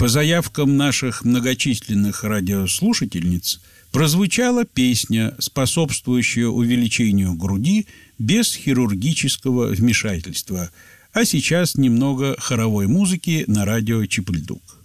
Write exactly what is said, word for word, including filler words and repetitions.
По заявкам наших многочисленных радиослушательниц прозвучала песня, способствующая увеличению груди без хирургического вмешательства. А сейчас немного хоровой музыки на радио Чип и Ль Дук.